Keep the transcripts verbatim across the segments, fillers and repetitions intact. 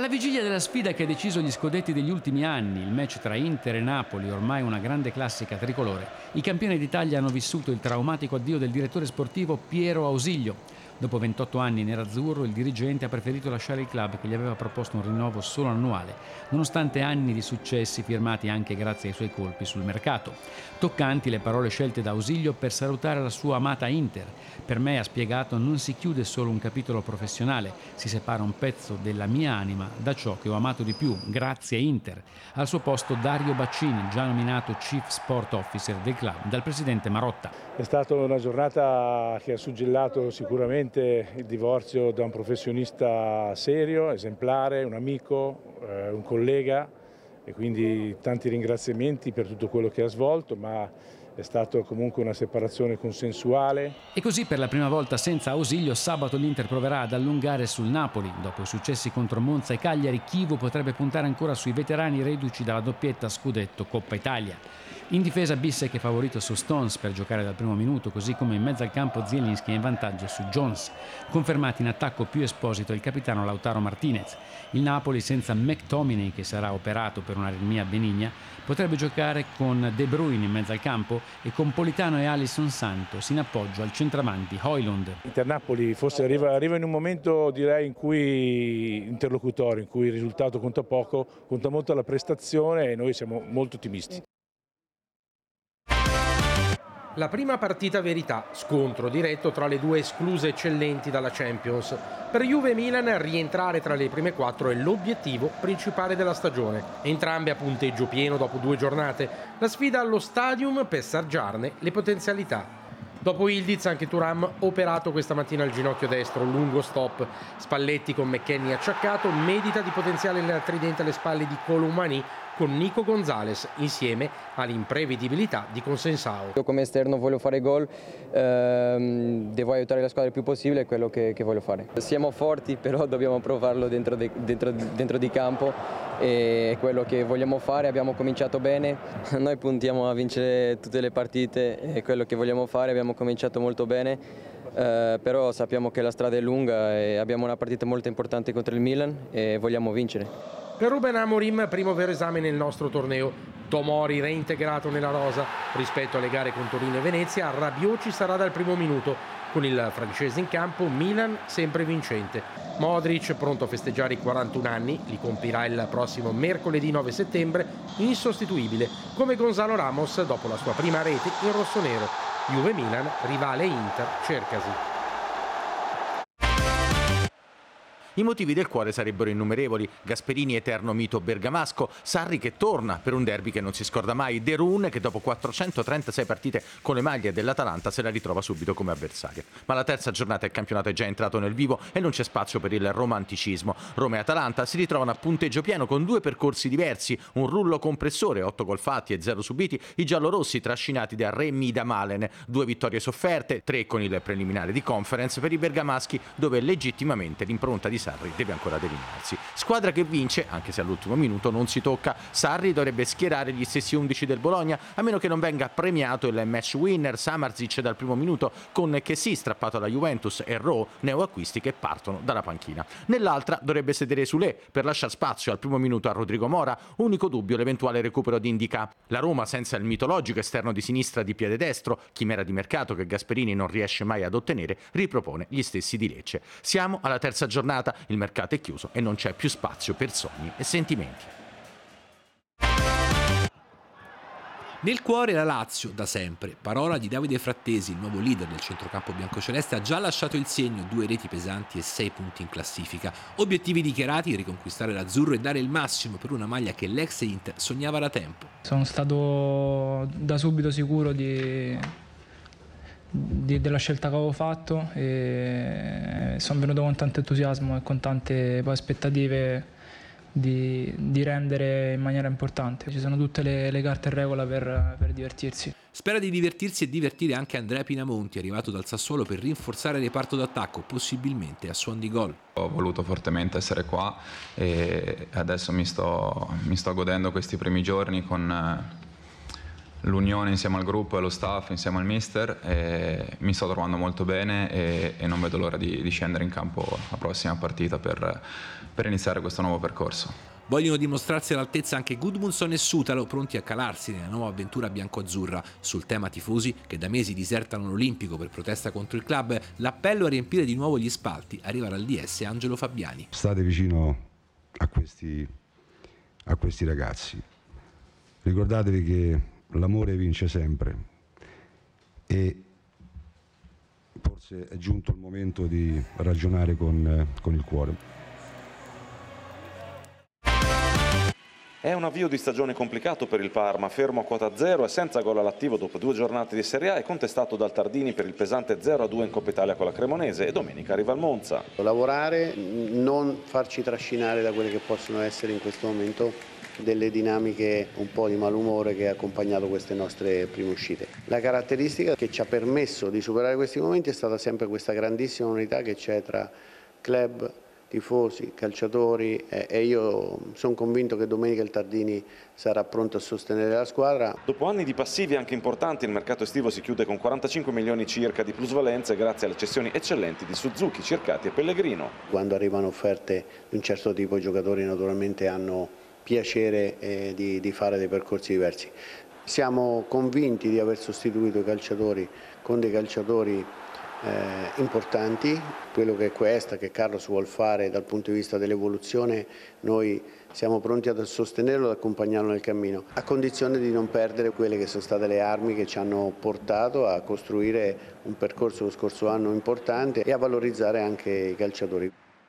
Alla vigilia della sfida che ha deciso gli scudetti degli ultimi anni, il match tra Inter e Napoli, ormai una grande classica tricolore, i campioni d'Italia hanno vissuto il traumatico addio del direttore sportivo Piero Ausilio. Dopo ventotto anni nerazzurro, il dirigente ha preferito lasciare il club che gli aveva proposto un rinnovo solo annuale, nonostante anni di successi firmati anche grazie ai suoi colpi sul mercato. Toccanti le parole scelte da Ausilio per salutare la sua amata Inter. Per me, ha spiegato, non si chiude solo un capitolo professionale, si separa un pezzo della mia anima da ciò che ho amato di più, grazie Inter. Al suo posto Dario Baccini, già nominato Chief Sport Officer del club dal presidente Marotta. È stata una giornata che ha suggellato sicuramente il divorzio da un professionista serio, esemplare, un amico, eh, un collega, e quindi tanti ringraziamenti per tutto quello che ha svolto, ma è stata comunque una separazione consensuale. E così per la prima volta senza Ausilio sabato l'Inter proverà ad allungare sul Napoli. Dopo i successi contro Monza e Cagliari, Chivu potrebbe puntare ancora sui veterani reduci dalla doppietta scudetto Coppa Italia. In difesa Bissek è favorito su Stones per giocare dal primo minuto, così come in mezzo al campo Zielinski è in vantaggio su Jones. Confermati in attacco più Esposito e il capitano Lautaro Martinez. Il Napoli senza McTominay, che sarà operato per un'aritmia benigna, potrebbe giocare con De Bruyne in mezzo al campo e con Politano e Alisson Santos in appoggio al centravanti Højlund. Inter-Napoli forse arriva, arriva in un momento, direi, in cui interlocutore, in cui il risultato conta poco, conta molto la prestazione e noi siamo molto ottimisti. La prima partita verità, scontro diretto tra le due escluse eccellenti dalla Champions. Per Juve e Milan rientrare tra le prime quattro è l'obiettivo principale della stagione. Entrambe a punteggio pieno dopo due giornate. La sfida allo Stadium per saggiarne le potenzialità. Dopo Ildiz anche Thuram operato questa mattina al ginocchio destro, lungo stop. Spalletti con McKennie acciaccato, medita di potenziale il tridente alle spalle di Colomani con Nico Gonzalez insieme all'imprevedibilità di Consensao. Io come esterno voglio fare gol, ehm, devo aiutare la squadra il più possibile, è quello che, che voglio fare. Siamo forti, però dobbiamo provarlo dentro di, dentro, dentro di campo, e è quello che vogliamo fare. Abbiamo cominciato bene, noi puntiamo a vincere tutte le partite, è quello che vogliamo fare, abbiamo cominciato molto bene, eh, però sappiamo che la strada è lunga e abbiamo una partita molto importante contro il Milan e vogliamo vincere. Per Ruben Amorim, primo vero esame nel nostro torneo. Tomori reintegrato nella rosa. Rispetto alle gare con Torino e Venezia, Rabiot ci sarà dal primo minuto. Con il francese in campo, Milan sempre vincente. Modric, pronto a festeggiare i quarantuno anni, li compirà il prossimo mercoledì nove settembre, insostituibile, come Gonzalo Ramos dopo la sua prima rete in rossonero. Juve-Milan, rivale Inter, cercasi. I motivi del cuore sarebbero innumerevoli: Gasperini eterno mito bergamasco, Sarri che torna per un derby che non si scorda mai, De Roon che dopo quattrocentotrentasei partite con le maglie dell'Atalanta se la ritrova subito come avversario. Ma la terza giornata del campionato è già entrato nel vivo e non c'è spazio per il romanticismo. Roma e Atalanta si ritrovano a punteggio pieno con due percorsi diversi, un rullo compressore, otto gol fatti e zero subiti, i giallorossi trascinati da Remi da Malen, due vittorie sofferte, tre con il preliminare di Conference per i bergamaschi, dove legittimamente l'impronta di Sarri deve ancora delinearsi. Squadra che vince, anche se all'ultimo minuto non si tocca. Sarri dovrebbe schierare gli stessi undici del Bologna, a meno che non venga premiato il match winner Samardzic dal primo minuto, con Kessi strappato alla Juventus e Rowe, neoacquisti che partono dalla panchina. Nell'altra dovrebbe sedere Soulé per lasciare spazio al primo minuto a Rodrigo Mora, unico dubbio l'eventuale recupero di Indica. La Roma senza il mitologico esterno di sinistra di piede destro, chimera di mercato che Gasperini non riesce mai ad ottenere, ripropone gli stessi di Lecce. Siamo alla terza giornata, il mercato è chiuso e non c'è più spazio per sogni e sentimenti. Nel cuore la Lazio, da sempre. Parola di Davide Frattesi, il nuovo leader del centrocampo biancoceleste, ha già lasciato il segno, due reti pesanti e sei punti in classifica. Obiettivi dichiarati: riconquistare l'azzurro e dare il massimo per una maglia che l'ex Inter sognava da tempo. Sono stato da subito sicuro di... Di, della scelta che avevo fatto e sono venuto con tanto entusiasmo e con tante poi aspettative di, di rendere in maniera importante. Ci sono tutte le, le carte in regola per, per divertirsi. Spera di divertirsi e divertire anche Andrea Pinamonti, arrivato dal Sassuolo per rinforzare il reparto d'attacco, possibilmente a suon di gol. Ho voluto fortemente essere qua e adesso mi sto, mi sto godendo questi primi giorni con l'unione insieme al gruppo e allo staff, insieme al mister, e mi sto trovando molto bene e, e non vedo l'ora di, di scendere in campo la prossima partita per, per iniziare questo nuovo percorso. Vogliono dimostrarsi all'altezza anche Gudmundsson e Sutalo, pronti a calarsi nella nuova avventura biancoazzurra. Sul tema tifosi, che da mesi disertano l'Olimpico per protesta contro il club, l'appello a riempire di nuovo gli spalti arriva dal D S Angelo Fabiani. State vicino a questi, a questi ragazzi. Ricordatevi che l'amore vince sempre e forse è giunto il momento di ragionare con, con il cuore. È un avvio di stagione complicato per il Parma, fermo a quota zero e senza gol all'attivo dopo due giornate di Serie A e contestato dal Tardini per il pesante zero a due in Coppa Italia con la Cremonese e domenica arriva al Monza. Lavorare, non farci trascinare da quelle che possono essere in questo momento delle dinamiche un po' di malumore che ha accompagnato queste nostre prime uscite. La caratteristica che ci ha permesso di superare questi momenti è stata sempre questa grandissima unità che c'è tra club, tifosi, calciatori e io sono convinto che domenica il Tardini sarà pronto a sostenere la squadra. Dopo anni di passivi anche importanti, il mercato estivo si chiude con quarantacinque milioni circa di plusvalenze grazie alle cessioni eccellenti di Suzuki, Cercati e Pellegrino. Quando arrivano offerte di un certo tipo i giocatori naturalmente hanno piacere eh, di, di fare dei percorsi diversi. Siamo convinti di aver sostituito i calciatori con dei calciatori Eh, importanti. Quello che Cuesta, che Carlos vuol fare dal punto di vista dell'evoluzione, noi siamo pronti ad sostenerlo e ad accompagnarlo nel cammino, a condizione di non perdere quelle che sono state le armi che ci hanno portato a costruire un percorso lo scorso anno importante e a valorizzare anche i calciatori.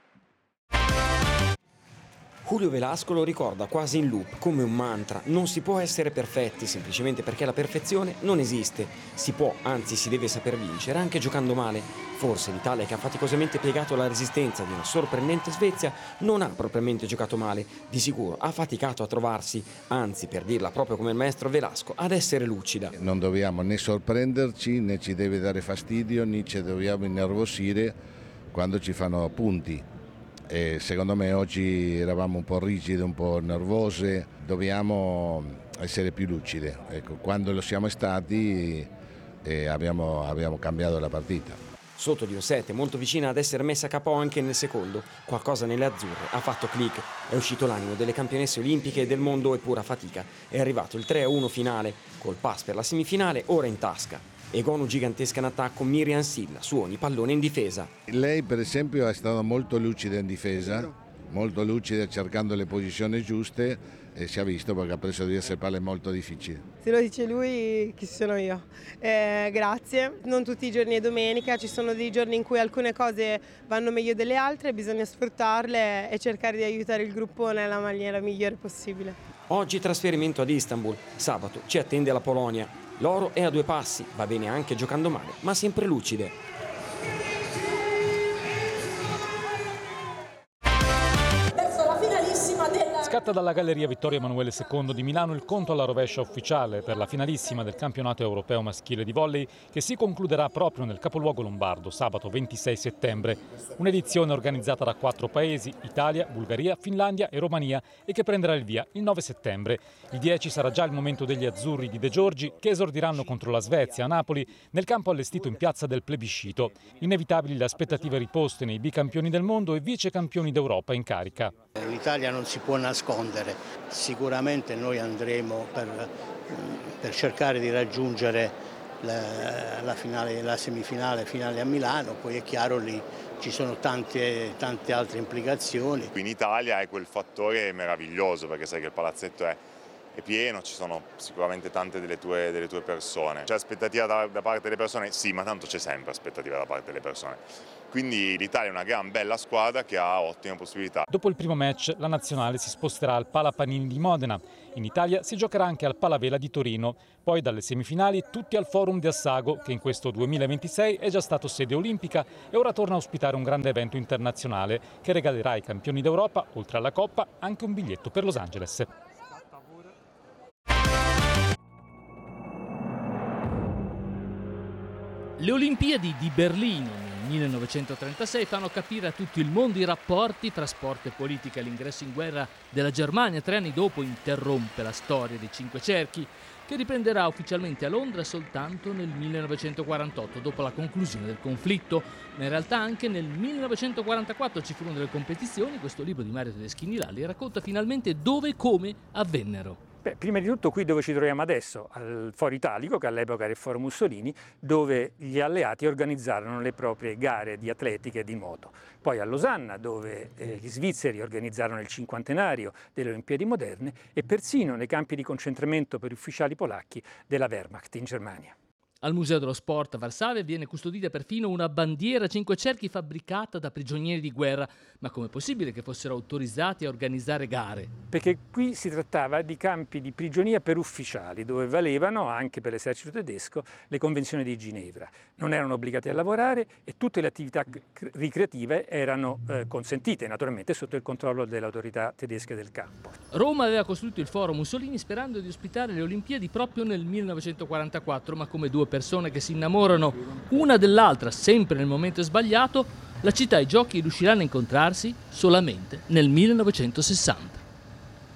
Julio Velasco lo ricorda quasi in loop, come un mantra. Non si può essere perfetti, semplicemente perché la perfezione non esiste. Si può, anzi si deve saper vincere, anche giocando male. Forse l'Italia, che ha faticosamente piegato la resistenza di una sorprendente Svezia, non ha propriamente giocato male. Di sicuro ha faticato a trovarsi, anzi, per dirla proprio come il maestro Velasco, ad essere lucida. Non dobbiamo né sorprenderci, né ci deve dare fastidio, né ci dobbiamo innervosire quando ci fanno punti. E secondo me oggi eravamo un po' rigide, un po' nervose, dobbiamo essere più lucide. Ecco, quando lo siamo stati eh, abbiamo, abbiamo cambiato la partita. Sotto di un sette molto vicina ad essere messa a capo anche nel secondo, qualcosa nelle azzurre ha fatto click, è uscito l'animo delle campionesse olimpiche e del mondo e pura fatica. È arrivato il tre a uno finale, col pass per la semifinale ora in tasca. Egonu gigantesca in attacco, Miriam Silla, suoni pallone in difesa. Lei per esempio è stata molto lucida in difesa, molto lucida cercando le posizioni giuste e si è visto perché ha preso diverse palle molto difficili. Se lo dice lui, chi sono io? Eh, grazie, non tutti i giorni è domenica, ci sono dei giorni in cui alcune cose vanno meglio delle altre, bisogna sfruttarle e cercare di aiutare il gruppo nella maniera migliore possibile. Oggi trasferimento ad Istanbul, sabato ci attende la Polonia. L'oro è a due passi, va bene anche giocando male, ma sempre lucide. Scatta dalla Galleria Vittorio Emanuele secondo di Milano il conto alla rovescia ufficiale per la finalissima del campionato europeo maschile di volley che si concluderà proprio nel capoluogo lombardo sabato ventisei settembre. Un'edizione organizzata da quattro paesi, Italia, Bulgaria, Finlandia e Romania, e che prenderà il via il nove settembre. Il dieci sarà già il momento degli azzurri di De Giorgi che esordiranno contro la Svezia a Napoli nel campo allestito in piazza del Plebiscito. Inevitabili le aspettative riposte nei bicampioni del mondo e vice campioni d'Europa in carica. L'Italia non si può nascondere, sicuramente noi andremo per, per cercare di raggiungere la, la, finale, la semifinale finale a Milano, poi è chiaro lì ci sono tante, tante altre implicazioni. Qui in Italia è quel fattore meraviglioso perché sai che il palazzetto è, è pieno, ci sono sicuramente tante delle tue, delle tue persone. C'è aspettativa da, da parte delle persone? Sì, ma tanto c'è sempre aspettativa da parte delle persone. Quindi l'Italia è una gran bella squadra che ha ottime possibilità. Dopo il primo match la nazionale si sposterà al Pala Panini di Modena. In Italia si giocherà anche al Palavela di Torino. Poi dalle semifinali tutti al Forum di Assago, che in questo duemilaventisei è già stato sede olimpica e ora torna a ospitare un grande evento internazionale che regalerà ai campioni d'Europa, oltre alla Coppa, anche un biglietto per Los Angeles. Le Olimpiadi di Berlino nel millenovecentotrentasei fanno capire a tutto il mondo i rapporti tra sport e politica. L'ingresso in guerra della Germania tre anni dopo interrompe la storia dei Cinque Cerchi. che riprenderà ufficialmente a Londra soltanto nel millenovecentoquarantotto, dopo la conclusione del conflitto. Ma in realtà anche nel millenovecentoquarantaquattro ci furono delle competizioni. Questo libro di Mario Tedeschini Lalli racconta finalmente dove e come avvennero. Beh, prima di tutto qui dove ci troviamo adesso, al Foro Italico, che all'epoca era il Foro Mussolini, dove gli alleati organizzarono le proprie gare di atletica e di nuoto. Poi a Losanna, dove eh, gli svizzeri organizzarono il cinquantenario delle Olimpiadi moderne, e persino nei campi di concentramento per ufficiali polacchi della Wehrmacht in Germania. Al Museo dello Sport a Varsavia viene custodita perfino una bandiera a cinque cerchi fabbricata da prigionieri di guerra. Ma com'è possibile che fossero autorizzati a organizzare gare? Perché qui si trattava di campi di prigionia per ufficiali, dove valevano, anche per l'esercito tedesco, le convenzioni di Ginevra. Non erano obbligati a lavorare e tutte le attività ricreative erano eh, consentite, naturalmente sotto il controllo delle autorità tedesche del campo. Roma aveva costruito il Foro Mussolini sperando di ospitare le Olimpiadi proprio nel millenovecentoquarantaquattro, ma come due persone che si innamorano una dell'altra sempre nel momento sbagliato, la città e i giochi riusciranno a incontrarsi solamente nel millenovecentosessanta.